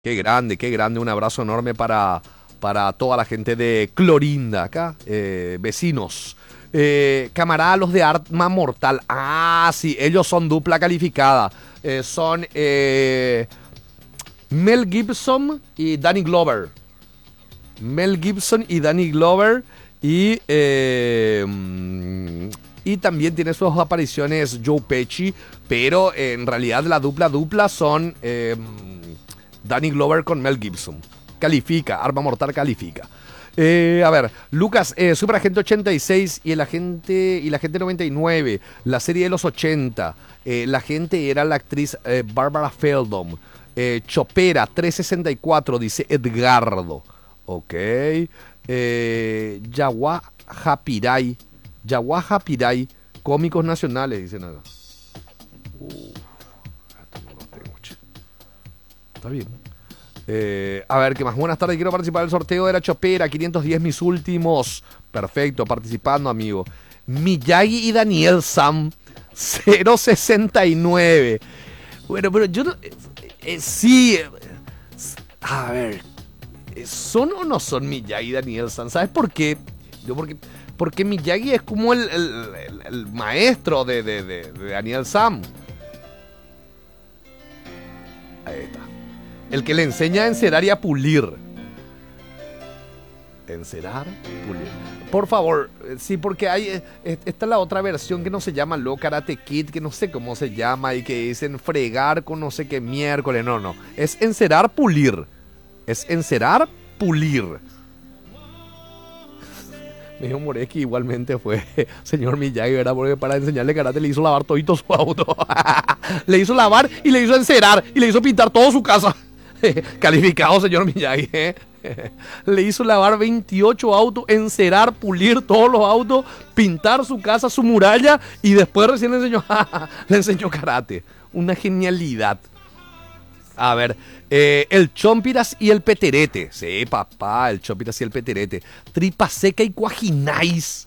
Qué grande. Un abrazo enorme para toda la gente de Clorinda, acá, vecinos. Camarada, los de Arma Mortal. Ah, sí, ellos son dupla calificada. Son Mel Gibson y Danny Glover. Mel Gibson y Danny Glover. Y también tiene sus apariciones Joe Pesci. Pero en realidad la dupla son Danny Glover con Mel Gibson. Califica, Arma Mortal califica. A ver, Lucas, Super Agente 86 y la gente 99, la serie de los 80. La gente era la actriz Barbara Feldon. Chopera 364, dice Edgardo. Ok. Yaguajapiray. Yaguajapiray. Cómicos nacionales, dicen acá. Está bien. A ver, ¿qué más? Buenas tardes, quiero participar del sorteo de la Chopera, 510 mis últimos. Perfecto, participando, amigo. Miyagi y Daniel Sam, 069. Bueno, pero yo no... sí. A ver, ¿son o no son Miyagi y Daniel Sam? ¿Sabes por qué? Porque Miyagi es como el maestro de Daniel Sam. Ahí está. El que le enseña a encerar y a pulir. Encerar, pulir. Por favor, sí, porque hay... Esta es la otra versión que no se llama Lo Karate Kid, que no sé cómo se llama, y que dicen fregar con no sé qué miércoles. No. Es encerar, pulir. Es encerar, pulir. Me dijo Moreski, igualmente fue señor Miyagi, ¿verdad? Porque para enseñarle karate le hizo lavar todito su auto. Le hizo lavar y le hizo encerar y le hizo pintar toda su casa. Calificado, señor Miyagi. Le hizo lavar 28 autos, encerar, pulir todos los autos, pintar su casa, su muralla y después recién le enseñó karate. Una genialidad. A ver, el Chompiras y el Peterete. Sí, papá, el Chompiras y el Peterete. Tripa seca y cuajinais.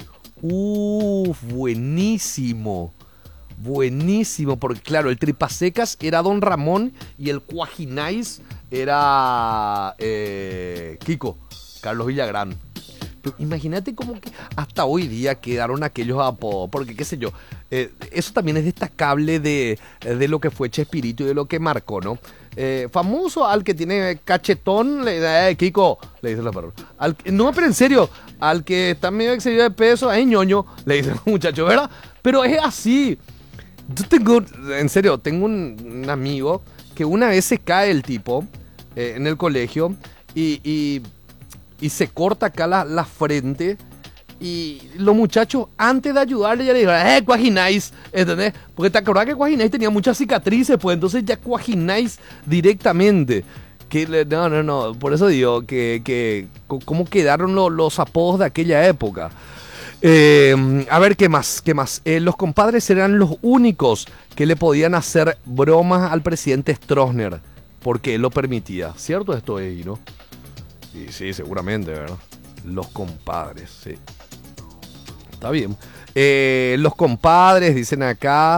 Buenísimo. Buenísimo, porque claro, el Tripasecas era Don Ramón y el Cuajinais era Kiko, Carlos Villagrán. Pero imagínate como que hasta hoy día quedaron aquellos apodos, porque qué sé yo, eso también es destacable de lo que fue Chespirito y de lo que marcó, ¿no? Famoso al que tiene cachetón, Kiko, le dicen los perros. No, pero en serio, al que está medio excedido de peso, ñoño, le dicen los muchachos, ¿verdad? Pero es así. Yo en serio, tengo un amigo que una vez se cae el tipo en el colegio y se corta acá la frente y los muchachos antes de ayudarle ya le dijeron, Cuajinais, ¿entendés? Porque te acordás que Cuajinais tenía muchas cicatrices, pues entonces ya Cuajinais directamente. No, por eso digo que cómo quedaron los apodos de aquella época. A ver, ¿qué más? Los compadres eran los únicos que le podían hacer bromas al presidente Stroessner, porque él lo permitía. ¿Cierto esto ahí, no? Sí, seguramente, ¿verdad? Los compadres, sí. Está bien. Los compadres, dicen acá.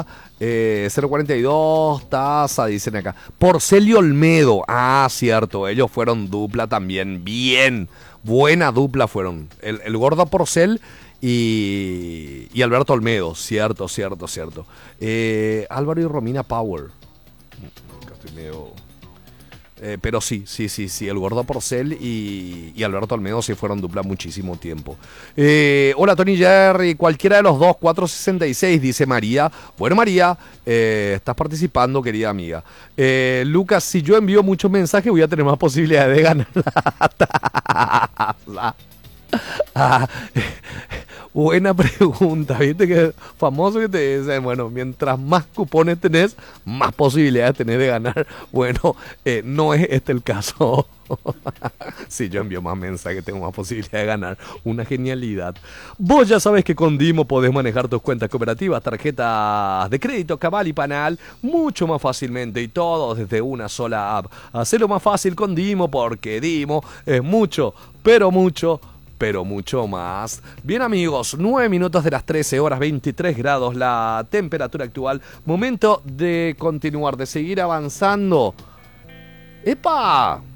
042, Taza, dicen acá. Porcel y Olmedo. Ah, cierto, ellos fueron dupla también. Bien, buena dupla fueron. El gordo Porcel y Alberto Olmedo, cierto. Álvaro y Romina Power. Acá estoy medio... pero sí, el gordo Porcel y Alberto Olmedo sí fueron dupla muchísimo tiempo. Hola Tony Jerry, cualquiera de los dos, 466, dice María. Bueno María, estás participando, querida amiga. Lucas, si yo envío muchos mensajes voy a tener más posibilidades de ganar la taza. Buena pregunta, viste que famoso que te dicen, bueno, mientras más cupones tenés, más posibilidades tenés de ganar. Bueno, no es este el caso. Si yo envío más mensajes, tengo más posibilidad de ganar. Una genialidad. Vos ya sabes que con Dimo podés manejar tus cuentas cooperativas, tarjetas de crédito, Cabal y Panal mucho más fácilmente y todo desde una sola app. Hacelo más fácil con Dimo porque Dimo es mucho, pero mucho más. Bien amigos, 9 minutos de las 13 horas, 23 grados la temperatura actual. Momento de continuar, de seguir avanzando. ¡Epa!